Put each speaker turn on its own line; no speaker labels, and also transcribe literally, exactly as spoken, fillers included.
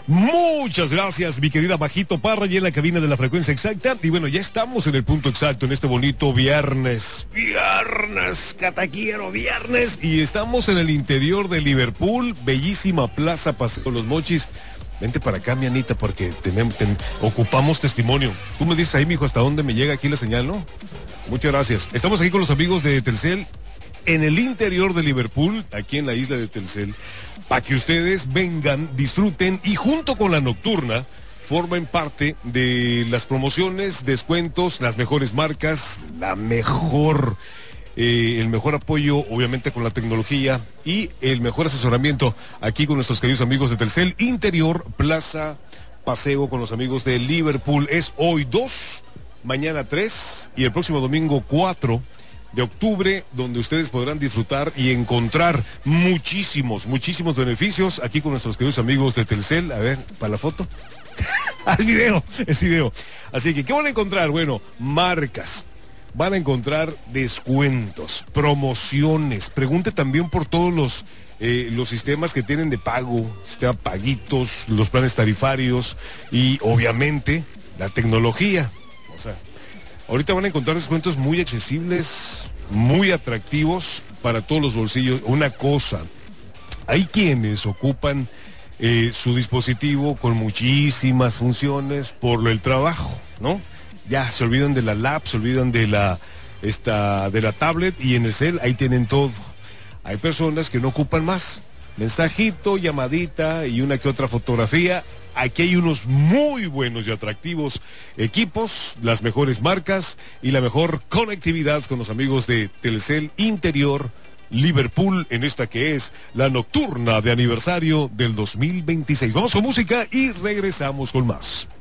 Muchas gracias, mi querida Bajito Parra, y en la cabina de la frecuencia exacta. Y bueno, ya estamos en el punto exacto en este bonito viernes. Viernes, cataquiero, viernes. Y estamos en el interior de Liverpool, bellísima plaza Paseo Los Mochis. Vente para acá, mi Anita, porque tenemos, ten, ocupamos testimonio. Tú me dices ahí, mijo, hasta dónde me llega aquí la señal, ¿no? Muchas gracias. Estamos aquí con los amigos de Telcel, en el interior de Liverpool, aquí en la isla de Telcel, para que ustedes vengan, disfruten y junto con la nocturna formen parte de las promociones, descuentos, las mejores marcas, la mejor, eh, el mejor apoyo, obviamente con la tecnología y el mejor asesoramiento aquí con nuestros queridos amigos de Telcel, interior, plaza, paseo con los amigos de Liverpool. Es hoy dos, mañana tres y el próximo domingo cuatro de octubre, donde ustedes podrán disfrutar y encontrar muchísimos, muchísimos beneficios aquí con nuestros queridos amigos de Telcel. A ver, para la foto. Al video, es video. Así que, ¿qué van a encontrar? Bueno, marcas. Van a encontrar descuentos, promociones. Pregunte también por todos los, eh, los sistemas que tienen de pago, sistema paguitos, los planes tarifarios y obviamente la tecnología. O sea, ahorita van a encontrar descuentos muy accesibles, muy atractivos para todos los bolsillos. Una cosa, hay quienes ocupan eh, su dispositivo con muchísimas funciones por el trabajo, ¿no? Ya se olvidan de la lap, se olvidan de la, esta, de la tablet y en el cel ahí tienen todo. Hay personas que no ocupan más. Mensajito, llamadita y una que otra fotografía. Aquí hay unos muy buenos y atractivos equipos, las mejores marcas y la mejor conectividad con los amigos de Telcel Interior Liverpool en esta que es la nocturna de aniversario del dos mil veintiséis. Vamos con música y regresamos con más.